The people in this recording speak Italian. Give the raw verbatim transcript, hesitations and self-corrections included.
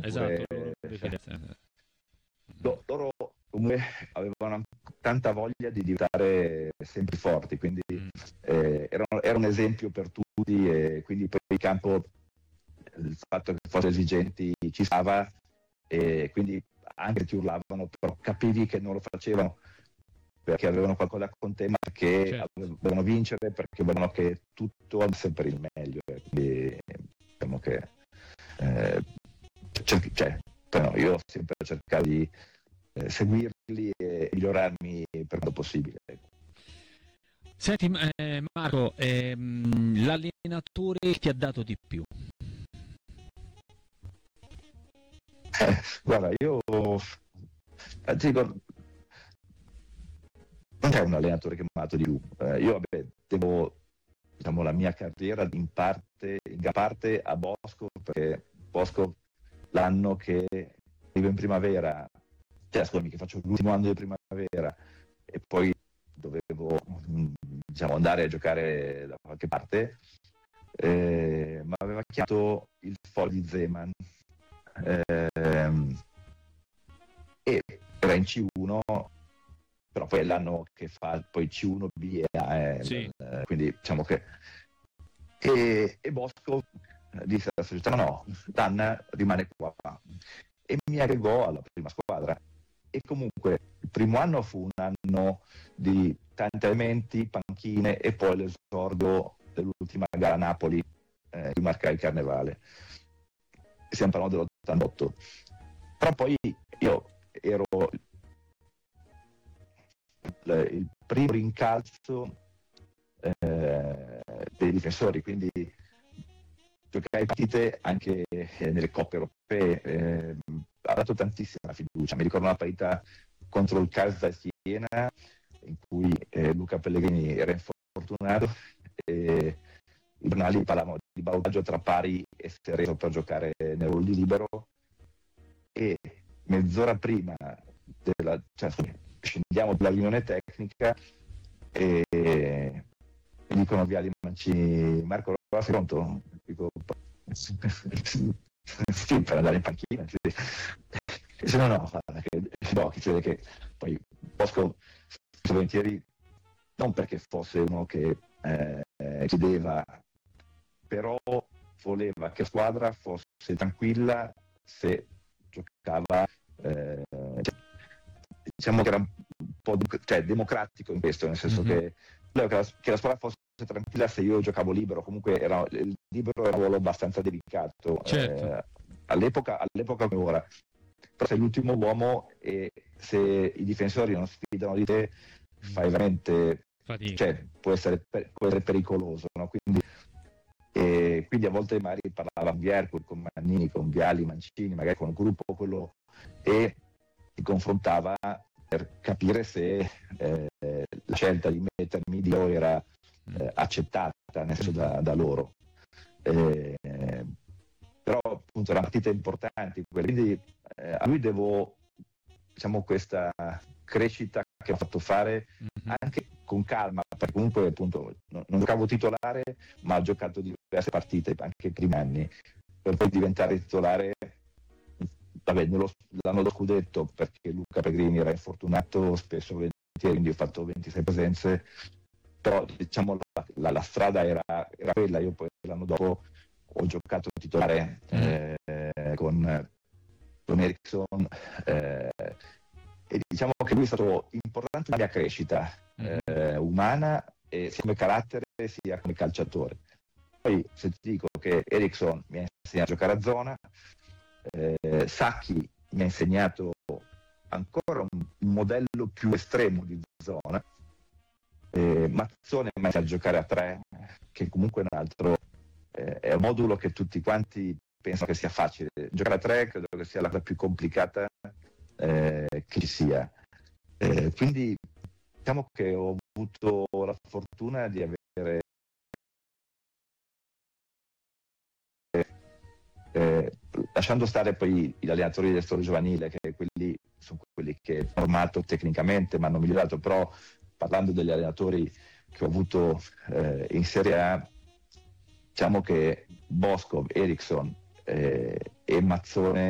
esatto, oppure, loro, cioè, cioè, lo- loro comunque avevano tanta voglia di diventare sempre forti, quindi mm. eh, era, era un esempio per tutti, e quindi poi in campo il fatto che fossero esigenti ci stava, e quindi anche ti urlavano, però capivi che non lo facevano perché avevano qualcosa con te, ma che Certo. volevano vincere, perché volevano che tutto andasse per il meglio. Quindi diciamo che eh, cer- cioè, però io ho sempre cercato di eh, seguirli e migliorarmi per quanto possibile. Senti, eh, Marco, ehm, l'allenatore che ti ha dato di più? Eh, guarda, io eh, ti dico, non c'è un allenatore che mi ha dato di più. Eh, io vabbè, devo diciamo, la mia carriera in parte, in gran parte a Bosco, perché Bosco l'anno che arrivo in primavera, cioè scusami, che faccio l'ultimo anno di primavera e poi dovevo diciamo, andare a giocare da qualche parte, eh, mi aveva chiamato il Fol di Zeman, ehm, e era in C uno, però poi è l'anno che fa poi C uno B e A, eh, Sì. eh, quindi diciamo che e, e Bosco disse alla società no, Dan rimane qua, e mi aggregò alla prima squadra. E comunque il primo anno fu un anno di tanti elementi, panchine, e poi l'esordio dell'ultima gara a Napoli, eh, di marcare il Carnevale. Stiamo parlando dell'ottantotto. Però poi io ero il, il primo rincalzo eh, dei difensori, quindi giocai partite anche eh, nelle coppe europee, eh, ha dato tantissima fiducia. Mi ricordo una partita contro il Calza Siena in cui eh, Luca Pellegrini era infortunato e i giornali parlavano di ballottaggio tra Pari e Cerezo per giocare nel ruolo di libero, e mezz'ora prima della, cioè, scendiamo dalla riunione tecnica e mi dicono via di Mancini: Marco Rossi pronto? Dico sì, per andare in panchina, sì. E se no no, che, no, che si vede che poi Bosco volentieri, non perché fosse uno che eh, chiedeva, però voleva che la squadra fosse tranquilla se giocava, eh, diciamo che era un po' cioè, democratico in questo, nel senso mm-hmm. che che la, che la squadra fosse tranquilla se io giocavo libero. Comunque era, il libero era un ruolo abbastanza delicato, certo. eh, all'epoca, all'epoca come ora. Però sei l'ultimo uomo e se i difensori non si fidano di te fai veramente fatica, cioè può essere, può essere pericoloso, no? Quindi, e quindi a volte magari parlava con Vierco, con Mannini, con Viali, Mancini, magari con il gruppo quello, e si confrontava per capire se eh, la scelta di mettermi di io era eh, accettata nel senso da, da loro. Eh, però appunto erano partite importanti, quindi eh, a lui devo diciamo questa crescita che ho fatto fare mm-hmm. anche con calma, perché comunque appunto non, non giocavo titolare, ma ho giocato diverse partite anche i primi anni, per poi diventare titolare. Vabbè, nello, l'anno dello scudetto, perché Luca Pellegrini era infortunato spesso volentieri, quindi ho fatto ventisei presenze, però diciamo la, la, la strada era, era quella. Io poi l'anno dopo ho giocato titolare eh, con, con Eriksson, eh, e diciamo che lui è stato importante nella mia crescita eh, umana, e sia come carattere sia come calciatore. Poi se ti dico che Eriksson mi ha insegnato a giocare a zona, eh, Sacchi mi ha insegnato ancora un, un modello più estremo di zona, eh, Mazzone mi ha insegnato a giocare a tre, che comunque è un altro eh, è un modulo che tutti quanti pensano che sia facile. Giocare a tre credo che sia la cosa più complicata eh, che ci sia, eh, quindi diciamo che ho avuto la fortuna di avere Eh, lasciando stare poi gli allenatori del settore giovanile, che quelli sono quelli che ho formato tecnicamente ma hanno migliorato, però parlando degli allenatori che ho avuto eh, in Serie A, diciamo che Bosco, Eriksson eh, e Mazzone